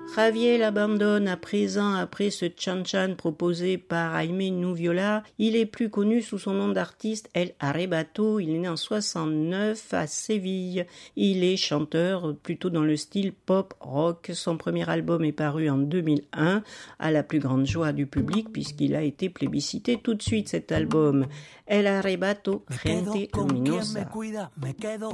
Javier l'abandonne à présent après ce Chan-Chan proposé par Jaime Nuviola. Il est plus connu sous son nom d'artiste El Arrebato. Il est né en 69 à Séville. Il est chanteur plutôt dans le style pop-rock. Son premier album est paru en 2001 à la plus grande joie du public puisqu'il a été plébiscité tout de suite cet album. El Arrebato, Gente Luminosa.